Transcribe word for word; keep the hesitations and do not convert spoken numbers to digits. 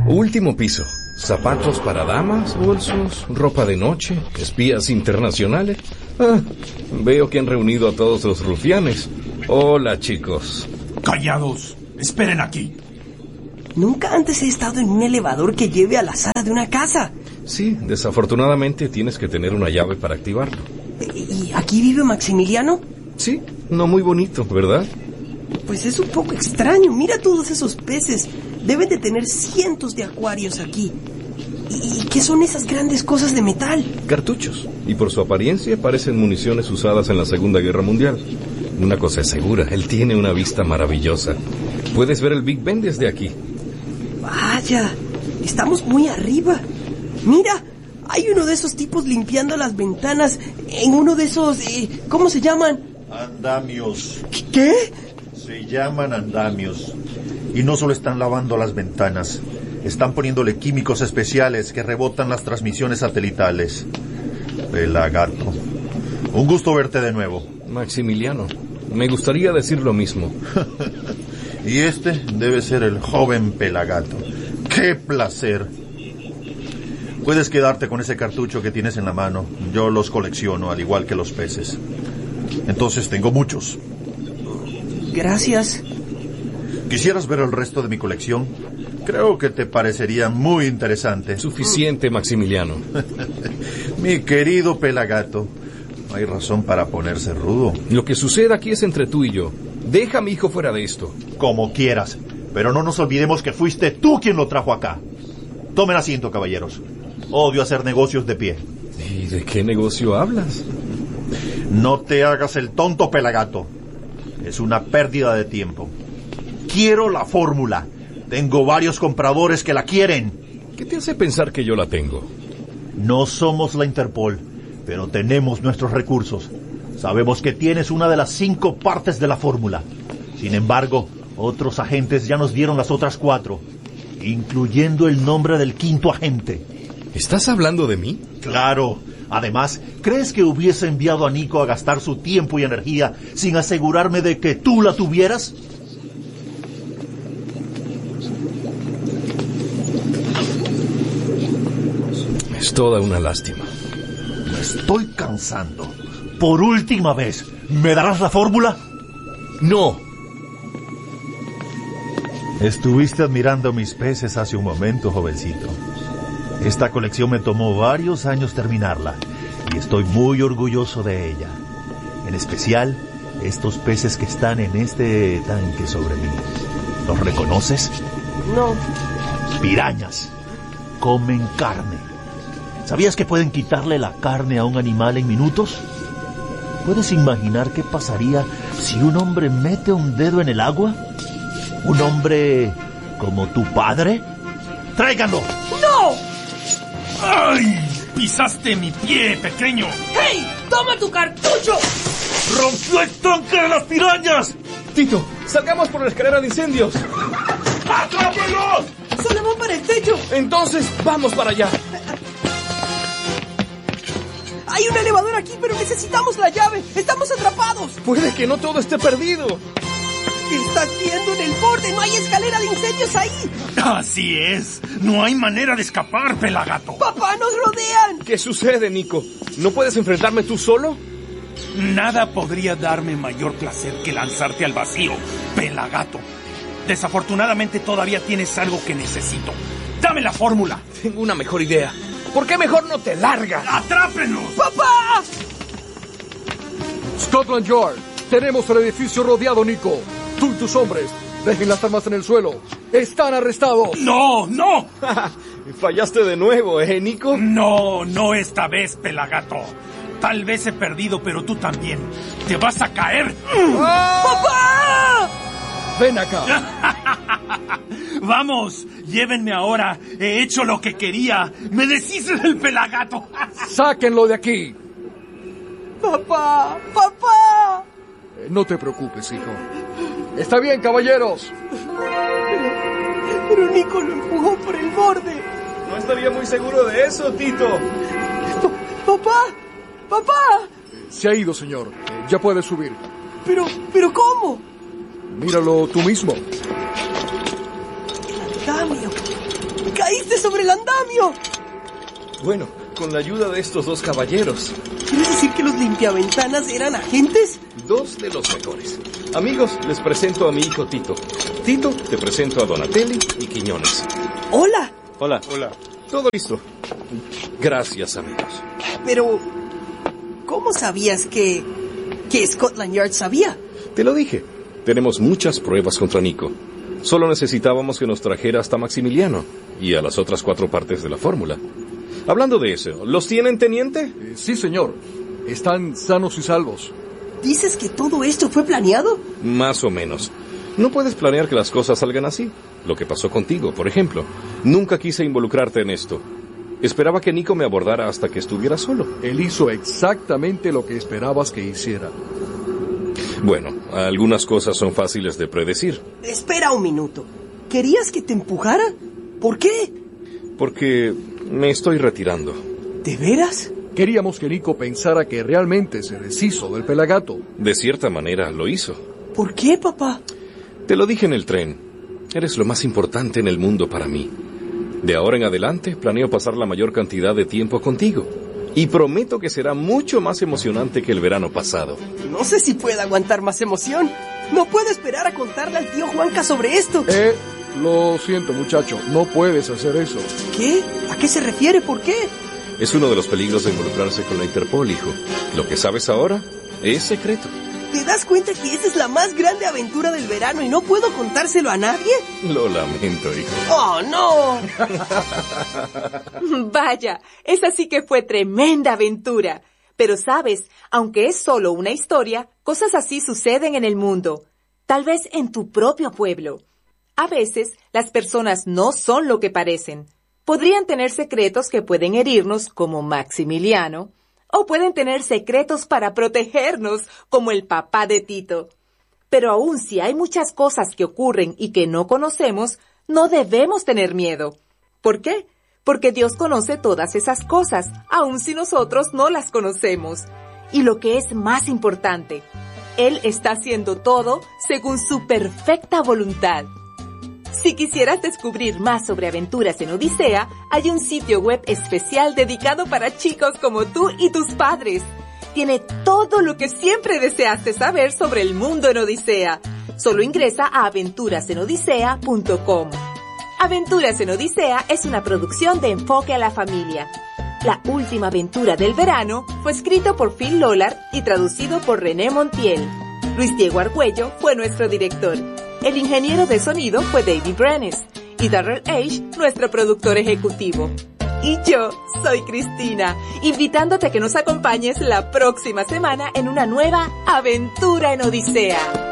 Último piso. Zapatos para damas, bolsos, ropa de noche, espías internacionales. Ah, veo que han reunido a todos los rufianes. Hola, chicos. Callados. Esperen aquí. Nunca antes he estado en un elevador que lleve a la sala de una casa. Sí, desafortunadamente tienes que tener una llave para activarlo. ¿Y aquí vive Maximiliano? Sí, no muy bonito, ¿verdad? Pues es un poco extraño. Mira todos esos peces. Deben de tener cientos de acuarios aquí. ¿Y qué son esas grandes cosas de metal? Cartuchos. Y por su apariencia parecen municiones usadas en la Segunda Guerra Mundial. Una cosa es segura, él tiene una vista maravillosa. Puedes ver el Big Ben desde aquí. Vaya, estamos muy arriba. Mira, hay uno de esos tipos limpiando las ventanas en uno de esos... Eh, ¿cómo se llaman? Andamios. ¿Qué? Se llaman andamios. Y no solo están lavando las ventanas, están poniéndole químicos especiales que rebotan las transmisiones satelitales. Pelagato. Un gusto verte de nuevo. Maximiliano, me gustaría decir lo mismo. Y este debe ser el joven Pelagato. ¡Qué placer! Puedes quedarte con ese cartucho que tienes en la mano. Yo los colecciono, al igual que los peces. Entonces tengo muchos. Gracias. ¿Quisieras ver el resto de mi colección? Creo que te parecería muy interesante. Suficiente, Maximiliano. Mi querido Pelagato, no hay razón para ponerse rudo. Lo que sucede aquí es entre tú y yo. Deja a mi hijo fuera de esto. Como quieras, pero no nos olvidemos que fuiste tú quien lo trajo acá. Tomen asiento, caballeros. Odio hacer negocios de pie. ¿Y de qué negocio hablas? No te hagas el tonto, Pelagato. Es una pérdida de tiempo. Quiero la fórmula. Tengo varios compradores que la quieren. ¿Qué te hace pensar que yo la tengo? No somos la Interpol, pero tenemos nuestros recursos. Sabemos que tienes una de las cinco partes de la fórmula. Sin embargo, otros agentes ya nos dieron las otras cuatro, incluyendo el nombre del quinto agente. ¿Estás hablando de mí? Claro. Además, ¿crees que hubiese enviado a Nico a gastar su tiempo y energía sin asegurarme de que tú la tuvieras? Es toda una lástima. Me estoy cansando. Por última vez, ¿me darás la fórmula? ¡No! Estuviste admirando mis peces hace un momento, jovencito. Esta colección me tomó varios años terminarla y estoy muy orgulloso de ella. En especial, estos peces que están en este tanque sobre mí. ¿Los reconoces? No. Pirañas. Comen carne. ¿Sabías que pueden quitarle la carne a un animal en minutos? ¿Puedes imaginar qué pasaría si un hombre mete un dedo en el agua? ¿Un hombre como tu padre? ¡Tráiganlo! ¡No! ¡Ay! ¡Pisaste mi pie, pequeño! ¡Hey! ¡Toma tu cartucho! ¡Rompió el tanque de las pirañas! Tito, salgamos por la escalera de incendios. ¡Atrápenlos! ¡Solo van para el techo! Entonces, vamos para allá. Hay un elevador aquí, pero necesitamos la llave. ¡Estamos atrapados! Puede que no todo esté perdido. ¿Qué estás viendo en el borde? ¡No hay escalera de incendios ahí! Así es. No hay manera de escapar, Pelagato. ¡Papá, nos rodean! ¿Qué sucede, Nico? ¿No puedes enfrentarme tú solo? Nada podría darme mayor placer que lanzarte al vacío, Pelagato. Desafortunadamente todavía tienes algo que necesito. ¡Dame la fórmula! Tengo una mejor idea. ¿Por qué mejor no te largas? ¡Atrápenos! ¡Papá! Scotland Yard. Tenemos el edificio rodeado, Nico. Tú y tus hombres, dejen las armas en el suelo. ¡Están arrestados! ¡No, no! Fallaste de nuevo, ¿eh, Nico? No, no esta vez, Pelagato. Tal vez he perdido, pero tú también. ¡Te vas a caer! ¡Papá! ¡Ven acá! ¡Vamos! Llévenme ahora. He hecho lo que quería. ¡Me deshice del Pelagato! ¡Sáquenlo de aquí! ¡Papá! ¡Papá! Eh, no te preocupes, hijo. Está bien, caballeros. Pero, pero Nico lo empujó por el borde. No estaría muy seguro de eso, Tito. Pa- ¡Papá! ¡Papá! Se ha ido, señor. Eh, ya puede subir. Pero, pero ¿cómo? Míralo tú mismo. Andamio. ¡Caíste sobre el andamio! Bueno, con la ayuda de estos dos caballeros. ¿Quieres decir que los limpiaventanas eran agentes? Dos de los mejores. Amigos, les presento a mi hijo Tito. Tito, te presento a Donatelli y Quiñones. ¡Hola! Hola. Hola. Todo listo. Gracias, amigos. Pero, ¿cómo sabías que... que Scotland Yard sabía? Te lo dije. Tenemos muchas pruebas contra Nico. Solo necesitábamos que nos trajera hasta Maximiliano y a las otras cuatro partes de la fórmula. Hablando de eso, ¿los tienen, teniente? Eh, sí, señor. Están sanos y salvos. ¿Dices que todo esto fue planeado? Más o menos. No puedes planear que las cosas salgan así. Lo que pasó contigo, por ejemplo. Nunca quise involucrarte en esto. Esperaba que Nico me abordara hasta que estuviera solo. Él hizo exactamente lo que esperabas que hiciera. Bueno, algunas cosas son fáciles de predecir. Espera un minuto. ¿Querías que te empujara? ¿Por qué? Porque me estoy retirando. ¿De veras? Queríamos que Nico pensara que realmente se deshizo del Pelagato. De cierta manera lo hizo. ¿Por qué, papá? Te lo dije en el tren. Eres lo más importante en el mundo para mí. De ahora en adelante planeo pasar la mayor cantidad de tiempo contigo. Y prometo que será mucho más emocionante que el verano pasado. No sé si pueda aguantar más emoción. No puedo esperar a contarle al tío Juanca sobre esto. Eh, lo siento, muchacho. No puedes hacer eso. ¿Qué? ¿A qué se refiere? ¿Por qué? Es uno de los peligros de involucrarse con la Interpol, hijo. Lo que sabes ahora es secreto. ¿Te das cuenta que esa es la más grande aventura del verano y no puedo contárselo a nadie? Lo lamento, hijo. ¡Oh, no! Vaya, esa sí que fue tremenda aventura. Pero sabes, aunque es solo una historia, cosas así suceden en el mundo. Tal vez en tu propio pueblo. A veces, las personas no son lo que parecen. Podrían tener secretos que pueden herirnos, como Maximiliano, o pueden tener secretos para protegernos, como el papá de Tito. Pero aun si hay muchas cosas que ocurren y que no conocemos, no debemos tener miedo. ¿Por qué? Porque Dios conoce todas esas cosas, aun si nosotros no las conocemos. Y lo que es más importante, Él está haciendo todo según su perfecta voluntad. Si quisieras descubrir más sobre aventuras en Odisea, hay un sitio web especial dedicado para chicos como tú y tus padres. Tiene todo lo que siempre deseaste saber sobre el mundo en Odisea. Solo ingresa a aventuras en odisea punto com. Aventuras en Odisea es una producción de Enfoque a la Familia. La última aventura del verano fue escrito por Phil Lollard y traducido por René Montiel. Luis Diego Argüello fue nuestro director. El ingeniero de sonido fue David Brenes y Darrell H., nuestro productor ejecutivo. Y yo soy Cristina, invitándote a que nos acompañes la próxima semana en una nueva aventura en Odisea.